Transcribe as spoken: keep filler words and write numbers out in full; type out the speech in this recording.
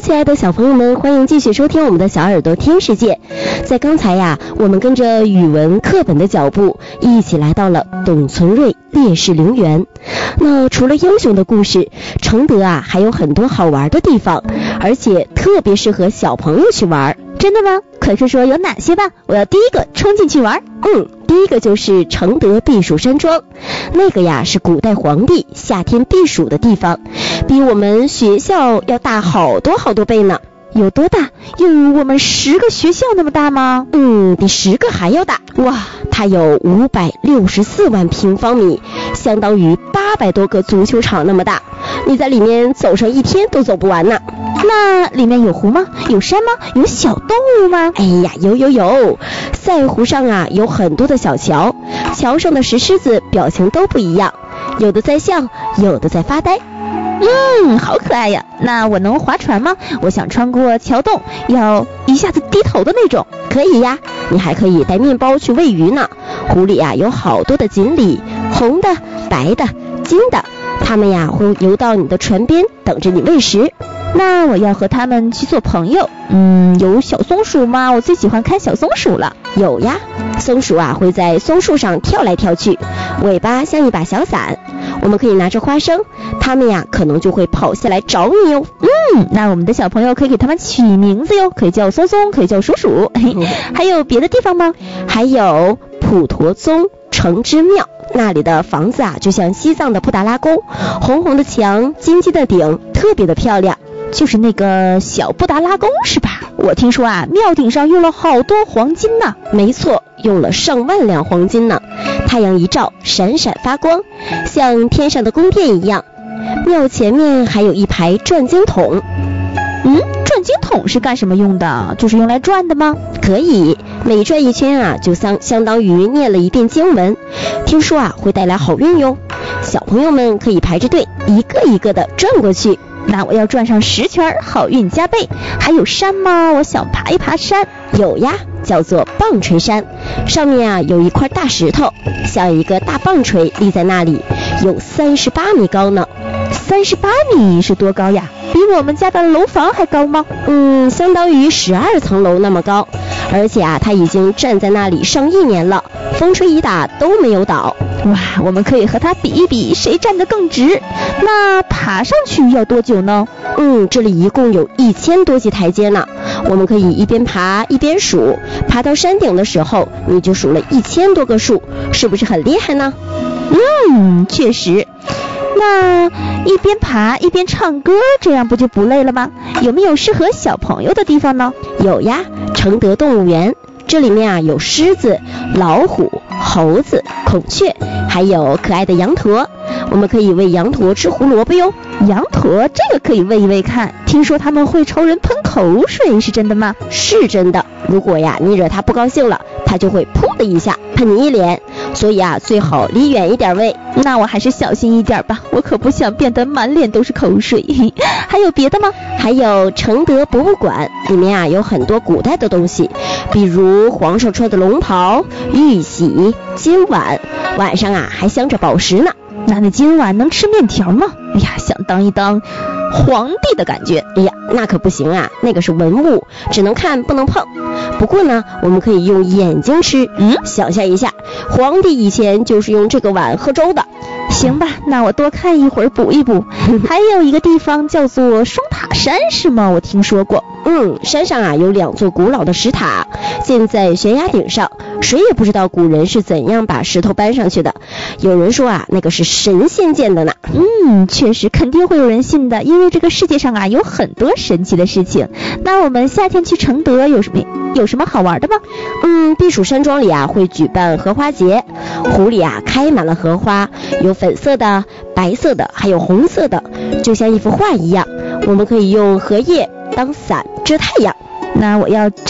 亲爱的小朋友们，欢迎继续收听我们的小耳朵听世界。在刚才呀，我们跟着语文课本的脚步，一起来到了董存瑞烈士陵园。那除了英雄的故事，承德啊还有很多好玩的地方，而且特别适合小朋友去玩。 真的吗？快说说有哪些吧，我要第一个冲进去玩。 嗯，第一个就是承德避暑山庄，那个呀是古代皇帝夏天避暑的地方，比我们学校要大好多好多倍呢。 有多大？有我们十个学校那么大吗？ 嗯，比十个还要大。哇，它有五百六十四万平方米，相当于八百多个足球场那么大，你在里面走上一天都走不完呢。 那里面有湖吗？有山吗？有小动物吗？ 哎呀，有有有，赛湖上啊有很多的小桥，桥上的石狮子表情都不一样，有的在笑，有的在发呆。 嗯，好可爱呀。那我能划船吗？我想穿过桥洞，要一下子低头的那种。 可以呀，你还可以带面包去喂鱼呢。湖里啊有好多的锦鲤，红的、白的、金的，它们呀会游到你的船边等着你喂食。 那我要和他们去做朋友。嗯，有小松鼠吗？我最喜欢看小松鼠了。 有呀，松鼠啊会在松树上跳来跳去，尾巴像一把小伞，我们可以拿着花生，它们呀可能就会跑下来找你哟。 嗯，那我们的小朋友可以给他们取名字哟，可以叫松松，可以叫鼠鼠。嗯、还有别的地方吗？ 还有普陀宗城之庙，那里的房子啊就像西藏的布达拉宫，红红的墙，金金的顶，特别的漂亮。 就是那个小布达拉宫是吧？我听说啊，庙顶上用了好多黄金呢。 没错，用了上万两黄金呢。太阳一照，闪闪发光，像天上的宫殿一样。庙前面还有一排转经筒。 嗯，转经筒是干什么用的？就是用来转的吗？ 可以，每转一圈啊，就相相当于念了一遍经文。听说啊，会带来好运哟。小朋友们可以排着队，一个一个的转过去。 那我要转上十圈，好运加倍。还有山吗？我想爬一爬山。 有呀，叫做棒槌山，上面啊有一块大石头，像一个大棒槌立在那里，有三十八米高呢。 三十八米是多高呀？比我们家的楼房还高吗？ 嗯，相当于十二层楼那么高。而且啊，它已经站在那里上一年了，风吹雨打都没有倒。 哇，我们可以和它比一比，谁站得更直。那爬上去要多久呢？ 嗯，这里一共有一千多级台阶呢。我们可以一边爬一边数，爬到山顶的时候，你就数了一千多个数，是不是很厉害呢？ 嗯，确实。那一边爬一边唱歌，这样不就不累了吗？有没有适合小朋友的地方呢？ 有呀，承德动物园，这里面啊有狮子、老虎、猴子、孔雀，还有可爱的羊驼，我们可以喂羊驼吃胡萝卜哟。 羊驼这个可以喂一喂看，听说他们会朝人喷口水，是真的吗？ 是真的，如果呀你惹它不高兴了，它就会噗的一下喷你一脸，所以啊最好离远一点喂。 那我还是小心一点吧，我可不想变得满脸都是口水。还有别的吗？ 还有承德博物馆，里面啊有很多古代的东西，比如皇上穿的龙袍、玉玺、金碗，晚上啊还镶着宝石呢。 那那今晚能吃面条吗？哎呀，想当一当皇帝的感觉。 哎呀，那可不行啊，那个是文物，只能看不能碰。不过呢，我们可以用眼睛吃。嗯，想象一下，皇帝以前就是用这个碗喝粥的。 行吧，那我多看一会儿补一补。还有一个地方叫做双塔山是吗？我听说过。 嗯，山上啊有两座古老的石塔，建在悬崖顶上，谁也不知道古人是怎样把石头搬上去的。有人说啊，那个是神仙建的呢。 嗯，确实肯定会有人信的，因为这个世界上啊有很多神奇的事情。那我们夏天去承德有什么有什么好玩的吗？ 嗯，避暑山庄里啊会举办荷花节，湖里啊开满了荷花，有粉色的、白色的，还有红色的，就像一幅画一样。我们可以用荷叶当伞遮太阳。 那我要